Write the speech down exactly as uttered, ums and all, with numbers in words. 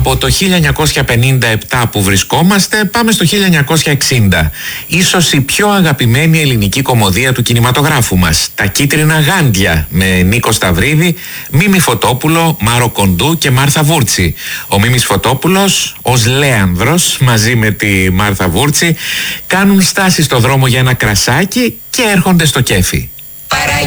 Από το χίλια εννιακόσια πενήντα επτά που βρισκόμαστε πάμε στο χίλια εννιακόσια εξήντα. Ίσως η πιο αγαπημένη ελληνική κωμωδία του κινηματογράφου μας. Τα Κίτρινα Γάντια με Νίκο Σταυρίδη, Μίμη Φωτόπουλο, Μάρο Κοντού και Μάρθα Βούρτσι. Ο Μίμης Φωτόπουλος ως Λέανδρος μαζί με τη Μάρθα Βούρτσι κάνουν στάση στο δρόμο για ένα κρασάκι και έρχονται στο κέφι.